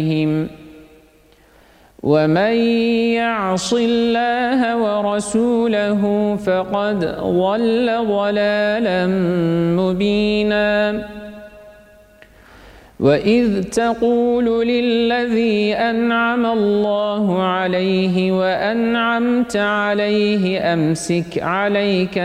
ومن يعص الله ورسوله فقد ضل ضلالا مبينا وإذ تقول للذي أنعم الله عليه وأنعمت عليه أمسك عليك